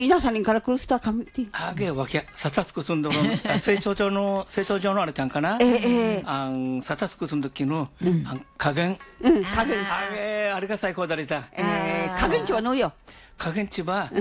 이나사님から来るスターカムティ。 あげわけ、さたつくつんどの、成長上のあれちゃんかな。さたつくつんどきの、加減。 加減。 あれが最高だりさ。 加減値はのよ。 加減値は、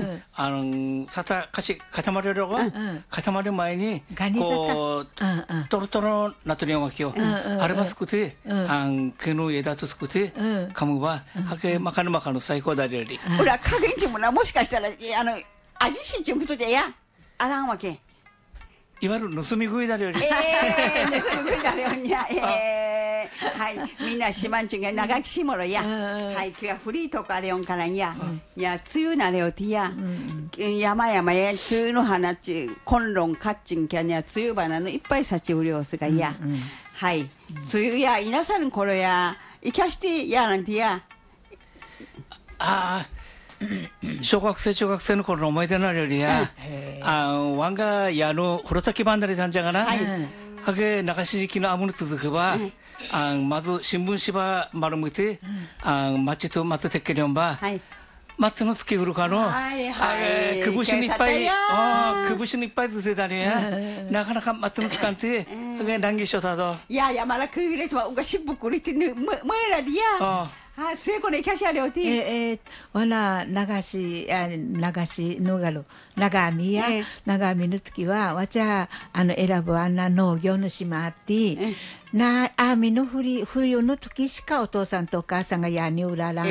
固まるよが、固まる前に、こう、トロトロなとりわけよ。あればすくて、毛の枝とすくて、かむは、はけまかぬまかの最高だりより。 ほら、加減値もな、もしかしたら、味しんちゅうことでや、あらんわけ。 いわゆる盗み食いだりより。 盗み食いだりよにゃ。はい、みんなしまんちゅうが長きしもろや。はい、今日はフリーとかあれよんからんや。いや、梅雨なれよてや。山々や、梅雨の花ち、コンロンカッチンキャにゃ、梅雨花のいっぱい咲ちうりょうすがや。はい、梅雨や、いなさんころや、いかしてやなんてや。 ああ。小学生、中学生の頃の思い出のよりや、わんがやの風呂炊きばんだりさんじゃがな、はげ流し時期のあむの続けば、まず新聞紙丸めて、町と松てっけりょんば、松の月ふるかの、くぶしにいっぱい、くぶしにいっぱいずつだねや、なかなか松のつかんて、はげ難儀しょたぞ。 いや、まだくいれとは、うがしっぽくりて、むえらでや。あ、末このいかしあれおて。 わな流しのがろ長編みや長編みの時はわちゃ選ぶあんな農業の島あってなあみの冬の時しかお父さんとお母さんがやにうららん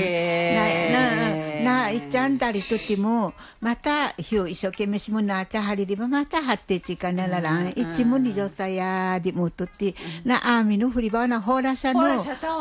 いっちゃんだりとってもまたひょ一生懸命しもなあちゃはりればまたはってちかなららん一も二女さやでもとってなあみのふりばなほらしゃの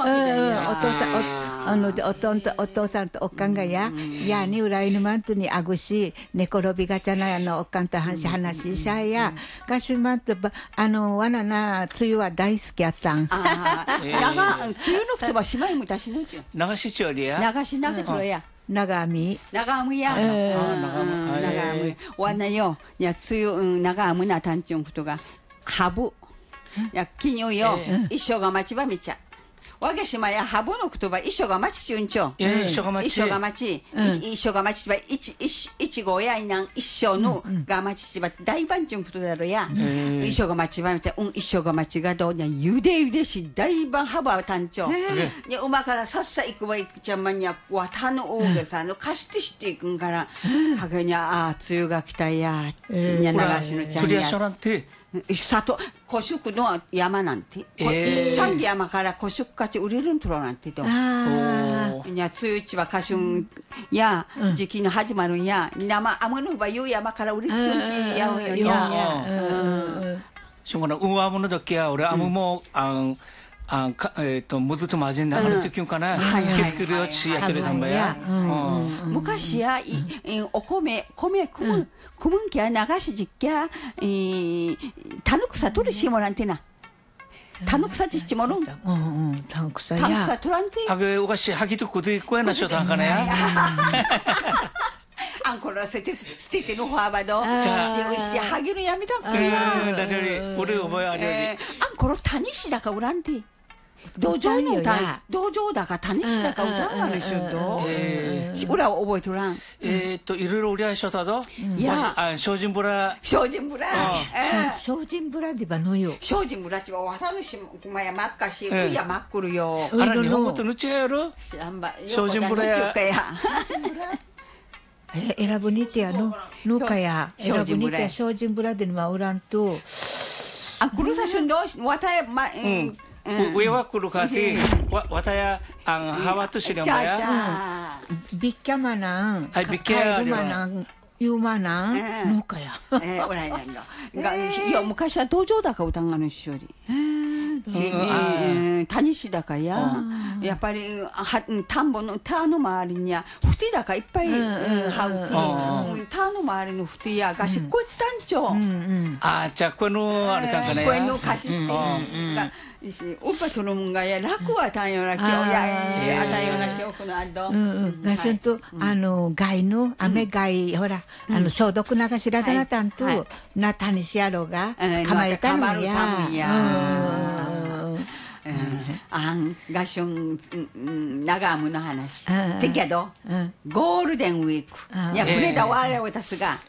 お父さんとおっかんがやにうらいぬまんとにあぐし寝転びがちゃなやのおっかんと話ししゃやがしゅまんとわなな梅雨は大好きやったん。 梅雨のふとばしまいむたしのじゅ。 流しちょりや。 流しなけとろや。 長編み。 長編みや。長編み。わなよ。いや梅雨長編みなたんちゅんことがハブ。いや記入よ。一生が待ちばみちゃ。わげしまやハブの言葉一緒が待ちちゅんちょ。 一緒が待ち。 一緒が待ち。一緒が待ちば一号やいなん一緒のが待ちば大番ちゅんことだろや。一緒が待ちばみちゃ一緒が待ちがどうにゃゆでし大番ハバ単調。にゃ馬からさっさ行くわ行くちゃまにゃわたの大げさの貸してしていくんからはげにゃ梅雨が来たや。にゃ流しのちゃんや。 クリアショランテ。 里古宿の山なんて、三山から古宿かち売れるんとろなんてと。いや梅雨市は歌春や時期の始まるんや生あむのばゆう山から売れてくるんちやうよや。 しょうがないうわむのだけや俺あむもむずとまじんながらときゅんかな。けすくるよちやってるたんばや。 昔やお米くむんきゃ流しじっきゃたぬくさ取るしもらんてな。たぬくさちしちもろん。 たぬくさや。 たぬくさ取らんて。 あげおがしはぎとくでこやなしょたんかなや。 あんころ捨ててのファーバド。じゃあおいしいはぎるやめたくな。 だより俺覚えあるより。 あんころたにしだか売らんて。道場だか谷市だか歌うがるしょと。裏を覚えとらん。 いろいろ売り合いしょたぞ。 いや、 精進ブラでばのよ。 精進ブラちはわさぬしまやまっかし、いやまっくるよ。 あら日本語とぬちやろ。精進ブラや。 選ぶにてやの農家や選ぶにて精進ブラでま売らんと。 あ、くるさしゅんどわたや上は来るかし、わたやハワとしりゃまや。 ビッキャマナン、 ビッキャマナン、ユーマナン、農家や。 おらいなんだ。いや昔は道場だか歌がぬしより。谷市だかややっぱり田んぼの田の周りにはふてだかいっぱいはうて田の周りのふてやがしっこいたんちょあじゃあこのあれたんかねこれの貸ししておっぱとのもんがや楽はたんような今日やあたんような今日このあどがすんと害の雨害ほら消毒流しらだなたんとな谷しやろが構えたのや 가숑 나가무의話. 특히도 골든 위크. 야 그래다 와요私が